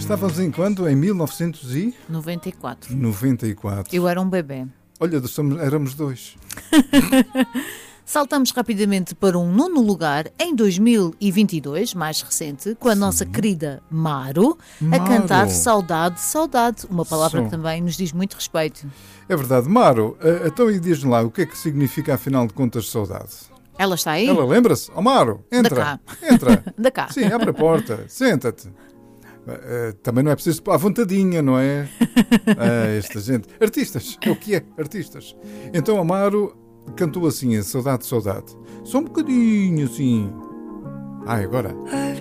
Estávamos em quando? Em 1994. 94. Eu era um bebê. Olha, éramos dois. Saltamos rapidamente para um nono lugar em 2022, mais recente, com a nossa querida Maro a cantar Saudade, Saudade, uma palavra que também nos diz muito respeito. É verdade. Maro, então e diz-me lá, o que é que significa, afinal de contas, saudade? Ela está aí? Ela lembra-se? Oh, Maro, entra. Da cá. Entra. Da cá. Sim, abre a porta, senta-te. Também não é preciso à vontadinha, não é? Esta gente. Artistas, é o que é, artistas. Então a Maro cantou assim, a Saudade, Saudade. Só um bocadinho assim. Agora.